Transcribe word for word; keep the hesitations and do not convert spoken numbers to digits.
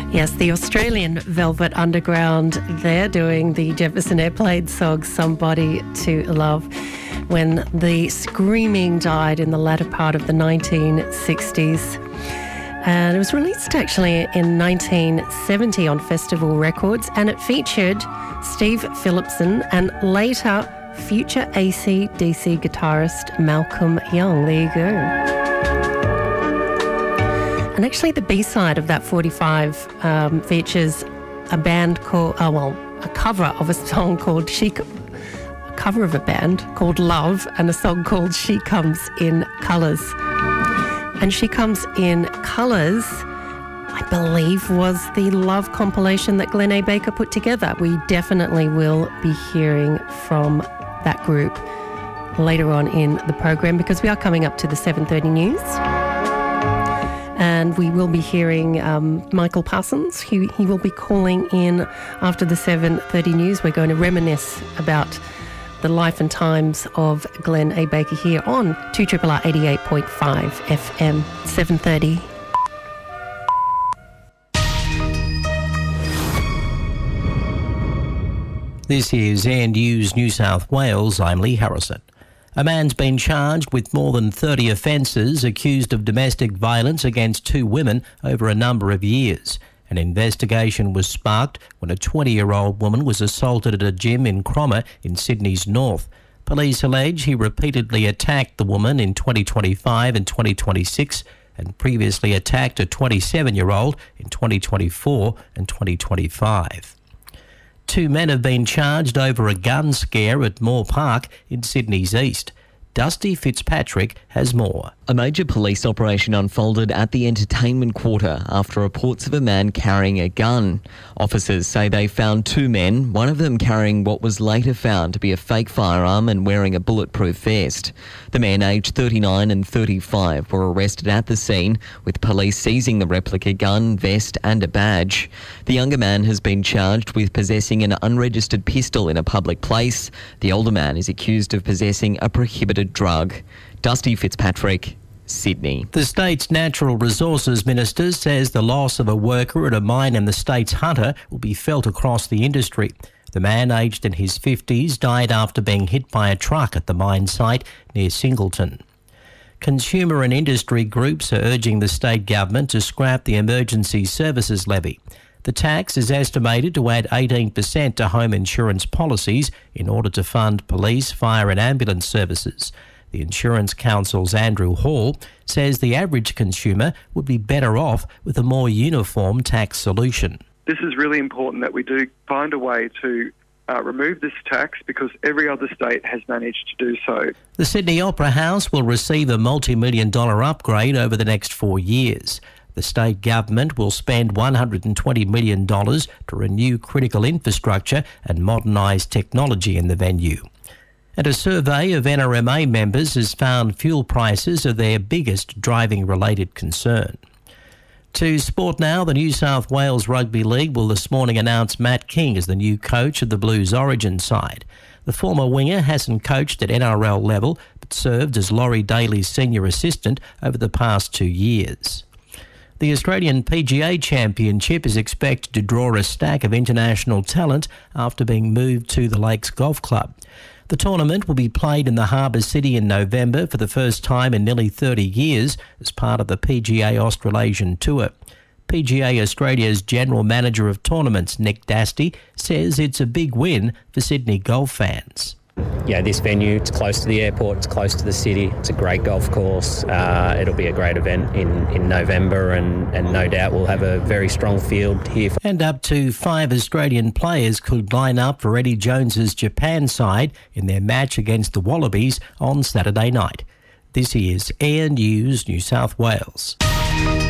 Yes, the Australian Velvet Underground, they're doing the Jefferson Airplane song Somebody to Love, when the screaming died in the latter part of the nineteen sixties. And it was released actually in nineteen seventy on Festival Records, and it featured Steve Phillipson and later future A C D C guitarist Malcolm Young. There you go. And actually the B-side of that forty-five um, features a band called, oh well, a cover of a song called She, a cover of a band called Love, and a song called She Comes in Colours. And She Comes in Colours, I believe, was the Love compilation that Glenn A. Baker put together. We definitely will be hearing from that group later on in the program, because we are coming up to the seven thirty news. And we will be hearing um, Michael Parsons. He, he will be calling in after the seven thirty news. We're going to reminisce about the life and times of Glenn A. Baker here on two R R R eighty-eight point five F M, seven thirty. This is Air News New South Wales. I'm Lee Harrison. A man's been charged with more than thirty offences, accused of domestic violence against two women over a number of years. An investigation was sparked when a twenty-year-old woman was assaulted at a gym in Cromer in Sydney's north. Police allege he repeatedly attacked the woman in twenty twenty-five and twenty twenty-six and previously attacked a twenty-seven-year-old in twenty twenty-four and twenty twenty-five. Two men have been charged over a gun scare at Moore Park in Sydney's east. Dusty Fitzpatrick has more. A major police operation unfolded at the entertainment quarter after reports of a man carrying a gun. Officers say they found two men, one of them carrying what was later found to be a fake firearm and wearing a bulletproof vest. The men, aged thirty-nine and thirty-five, were arrested at the scene, with police seizing the replica gun, vest and a badge. The younger man has been charged with possessing an unregistered pistol in a public place. The older man is accused of possessing a prohibited drug. Dusty Fitzpatrick, Sydney. The state's Natural Resources Minister says the loss of a worker at a mine in the state's Hunter will be felt across the industry. The man, aged in his fifties, died after being hit by a truck at the mine site near Singleton. Consumer and industry groups are urging the state government to scrap the emergency services levy. The tax is estimated to add eighteen percent to home insurance policies in order to fund police, fire and ambulance services. The Insurance Council's Andrew Hall says the average consumer would be better off with a more uniform tax solution. This is really important that we do find a way to uh, remove this tax, because every other state has managed to do so. The Sydney Opera House will receive a multi-million dollar upgrade over the next four years. The state government will spend one hundred twenty million dollars to renew critical infrastructure and modernise technology in the venue. And a survey of N R M A members has found fuel prices are their biggest driving-related concern. To sport now, the New South Wales Rugby League will this morning announce Matt King as the new coach of the Blues Origin side. The former winger hasn't coached at N R L level, but served as Laurie Daly's senior assistant over the past two years. The Australian P G A Championship is expected to draw a stack of international talent after being moved to the Lakes Golf Club. The tournament will be played in the Harbour City in November for the first time in nearly thirty years as part of the P G A Australasian Tour. P G A Australia's General Manager of Tournaments, Nick Dasty, says it's a big win for Sydney golf fans. Yeah, this venue, it's close to the airport, it's close to the city, it's a great golf course. Uh, it'll be a great event in, in November, and, and no doubt we'll have a very strong field here. And up to five Australian players could line up for Eddie Jones's Japan side in their match against the Wallabies on Saturday night. This is Air News New South Wales.